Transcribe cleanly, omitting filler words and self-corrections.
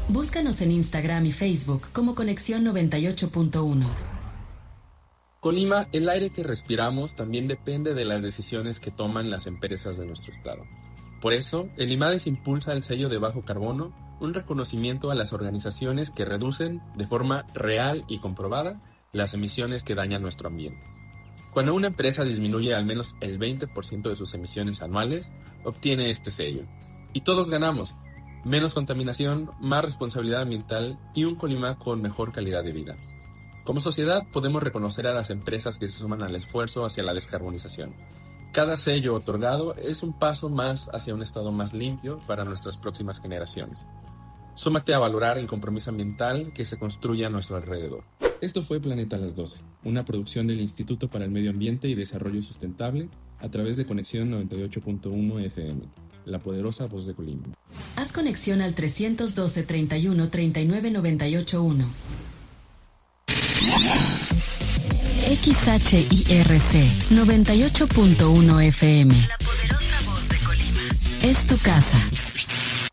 Búscanos en Instagram y Facebook como Conexión 98.1. Colima, el aire que respiramos también depende de las decisiones que toman las empresas de nuestro estado. Por eso, el IMADES impulsa el sello de bajo carbono, un reconocimiento a las organizaciones que reducen de forma real y comprobada las emisiones que dañan nuestro ambiente. Cuando una empresa disminuye al menos el 20% de sus emisiones anuales, obtiene este sello. Y todos ganamos. Menos contaminación, más responsabilidad ambiental y un Colima con mejor calidad de vida. Como sociedad podemos reconocer a las empresas que se suman al esfuerzo hacia la descarbonización. Cada sello otorgado es un paso más hacia un estado más limpio para nuestras próximas generaciones. Súmate a valorar el compromiso ambiental que se construye a nuestro alrededor. Esto fue Planeta a las 12, una producción del Instituto para el Medio Ambiente y Desarrollo Sustentable a través de Conexión 98.1 FM, la poderosa voz de Colima. Haz conexión al 312 31 39 981. XHIRC 98.1 FM. La poderosa voz de Colima. Es tu casa.